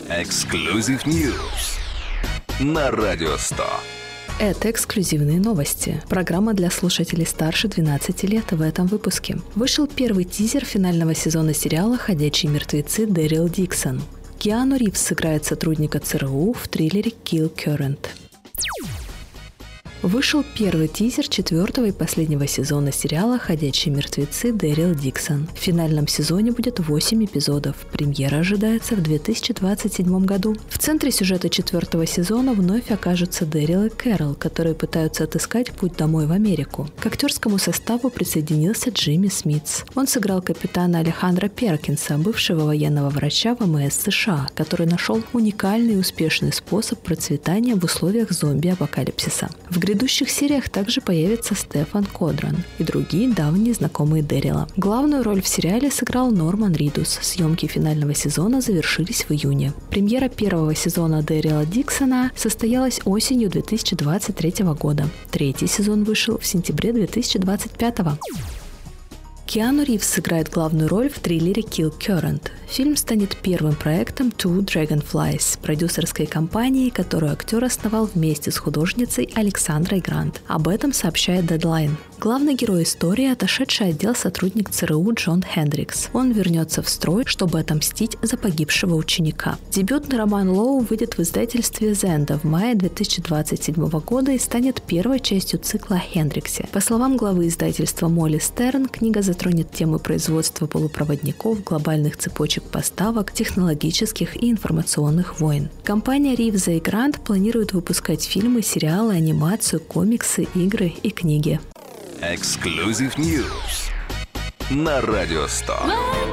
Exclusive News на Радио 100. Это эксклюзивные новости. Программа для слушателей старше 12 лет в этом выпуске. Вышел первый тизер финального сезона сериала «Ходячие мертвецы» Дэрил Диксон. Киану Ривз сыграет сотрудника ЦРУ в триллере «Kill Current». Вышел первый тизер 4-го и последнего сезона сериала «Ходячие мертвецы» Дэрил Диксон. В финальном сезоне будет 8 эпизодов. Премьера ожидается в 2027 году. В центре сюжета 4-го сезона вновь окажутся Дэрил и Кэрол, которые пытаются отыскать путь домой в Америку. К актерскому составу присоединился Джимми Смитс. Он сыграл капитана Алехандро Перкинса, бывшего военного врача ВМС США, который нашел уникальный и успешный способ процветания в условиях зомби-апокалипсиса. В грядущих сериях также появится Стефан Кодран и другие давние знакомые Дэрила. Главную роль в сериале сыграл Норман Ридус. Съемки финального сезона завершились в июне. Премьера первого сезона Дэрила Диксона состоялась осенью 2023 года. Третий сезон вышел в сентябре 2025. Киану Ривз сыграет главную роль в триллере «Kill Current». Фильм станет первым проектом Two Dragonflies, продюсерской компании, которую актер основал вместе с художницей Александрой Грант. Об этом сообщает Deadline. Главный герой истории – отошедший отдел сотрудник ЦРУ Джон Хендрикс. Он вернется в строй, чтобы отомстить за погибшего ученика. Дебютный роман Лоу выйдет в издательстве Зенда в мае 2027 года и станет первой частью цикла о Хендриксе. По словам главы издательства Молли Стерн, книга затронет темы производства полупроводников, глобальных цепочек поставок, технологических и информационных войн. Компания Ривза и Грант планирует выпускать фильмы, сериалы, анимацию, комиксы, игры и книги. Exclusive News на Радио 100.